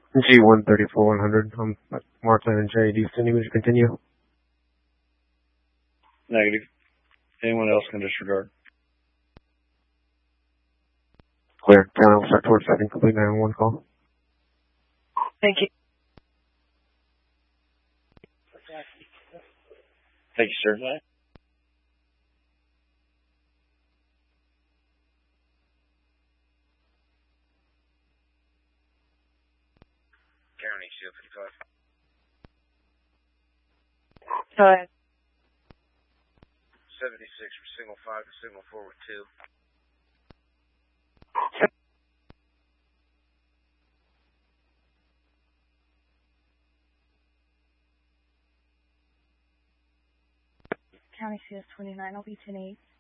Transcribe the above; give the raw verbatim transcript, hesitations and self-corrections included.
G one thirty-four one hundred. I'm at Markland and J. Do you still need me to continue? Negative. Anyone else can disregard. Clear. Count will start towards second. Complete nine one one call. Thank you. Thank you, sir. County, Shield fifty-five. Go ahead. seventy-six for signal five to signal four with two. County C S twenty-nine, I'll be ten eight.